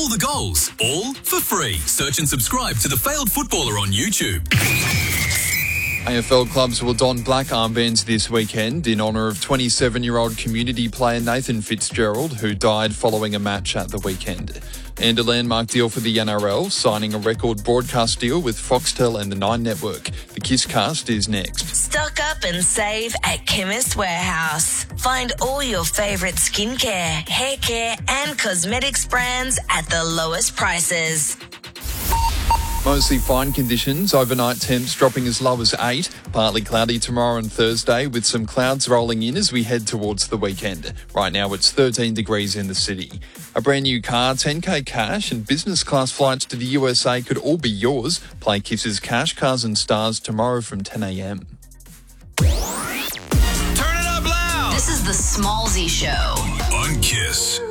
all the goals, all for free. Search and subscribe to The Failed Footballer on YouTube. AFL clubs will don black armbands this weekend in honour of 27-year-old community player Nathan Fitzgerald, who died following a match at the weekend. And a landmark deal for the NRL, signing a record broadcast deal with Foxtel and the Nine Network. The Kisscast is next. Stock up and save at Chemist Warehouse. Find all your favourite skincare, hair care and cosmetics brands at the lowest prices. Mostly fine conditions, overnight temps dropping as low as 8. Partly cloudy tomorrow and Thursday with some clouds rolling in as we head towards the weekend. Right now it's 13 degrees in the city. A brand new car, 10k cash and business class flights to the USA could all be yours. Play Kiss's Cash, Cars and Stars tomorrow from 10 a.m. Turn it up loud! This is the Smallsy Show on Kiss.